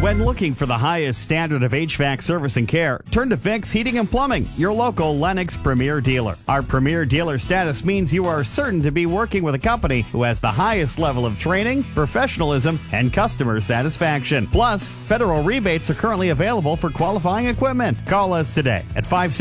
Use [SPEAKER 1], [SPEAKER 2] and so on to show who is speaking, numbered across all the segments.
[SPEAKER 1] When looking for the highest standard of HVAC service and care, turn to Vicks Heating and Plumbing, your local Lennox Premier dealer. Our Premier dealer status means you are certain to be working with a company who has the highest level of training, professionalism, and customer satisfaction. Plus, federal rebates are currently available for qualifying equipment. Call us today at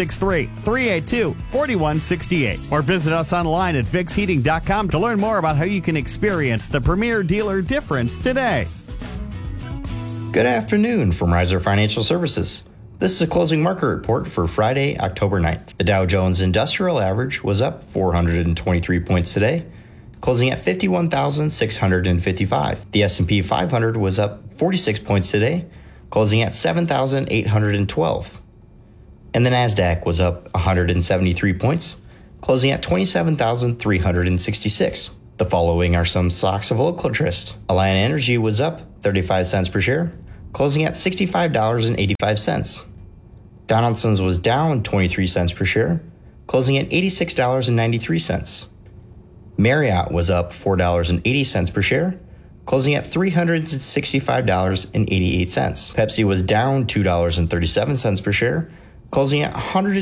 [SPEAKER 1] 563-382-4168 or visit us online at VicksHeating.com to learn more about how you can experience the Premier dealer difference today.
[SPEAKER 2] Good afternoon from Riser Financial Services. This is a closing market report for Friday, October 9th. The Dow Jones Industrial Average was up 423 points today, closing at 51,655. The S&P 500 was up 46 points today, closing at 7,812. And the Nasdaq was up 173 points, closing at 27,366. The following are some stocks of local interest. Alliant Energy was up 35 cents per share, closing at $65.85. Donaldson's was down 23 cents per share, closing at $86.93. Marriott was up $4.80 per share, closing at $365.88. Pepsi was down $2.37 per share, closing at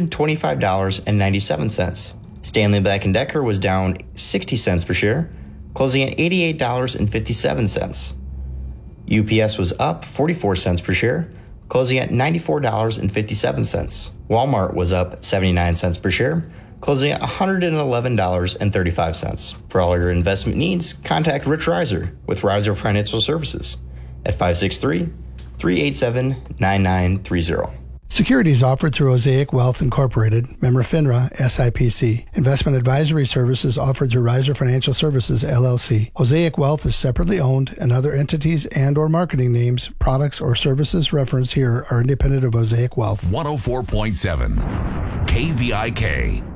[SPEAKER 2] $125.97. Stanley Black & Decker was down 60 cents per share, closing at $88.57. UPS was up 44 cents per share, closing at $94.57. Walmart was up 79 cents per share, closing at $111.35. For all your investment needs, contact Rich Riser with Riser Financial Services at 563-387-9930.
[SPEAKER 3] Securities offered through Osaic Wealth Incorporated, member FINRA, SIPC. Investment advisory services offered through Riser Financial Services, LLC. Osaic Wealth is separately owned, and other entities and or marketing names, products, or services referenced here are independent of Osaic Wealth.
[SPEAKER 4] 104.7 KVIK.